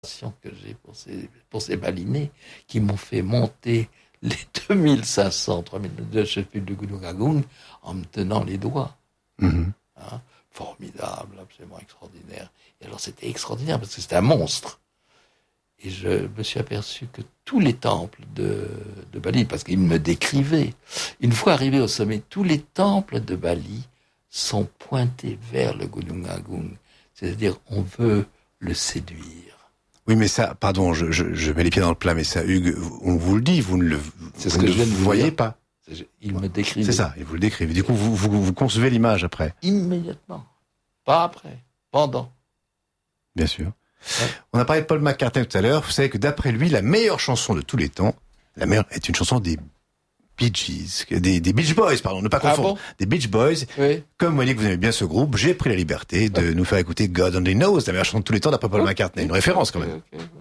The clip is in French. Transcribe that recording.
que j'ai pour ces balinés qui m'ont fait monter les 2500, 3000 de chefs de Gunung en me tenant les doigts. Hein, formidable, absolument extraordinaire. Et alors c'était extraordinaire parce que c'était un monstre. Et je me suis aperçu que tous les temples de Bali, parce qu'ils me décrivaient, une fois arrivé au sommet, tous les temples de Bali sont pointés vers le Gunung Agung. C'est-à-dire, on veut le séduire. Oui, mais ça, pardon, je mets les pieds dans le plat, mais ça, Hugues, on vous le dit, vous ne le voyez pas. Il me décrivait. C'est ça, il vous le décrivait. Du coup, vous concevez l'image après. Immédiatement. Pas après. Pendant. Bien sûr. Ouais. On a parlé de Paul McCartney tout à l'heure. Vous savez que d'après lui, la meilleure chanson de tous les temps, la meilleure est une chanson des Bee Gees, des Beach Boys, pardon, ne pas confondre. Des Beach Boys. Oui. Comme vous voyez que vous aimez bien ce groupe, j'ai pris la liberté de nous faire écouter God Only Knows, la meilleure chanson de tous les temps d'après Paul McCartney. Une référence quand même. Okay.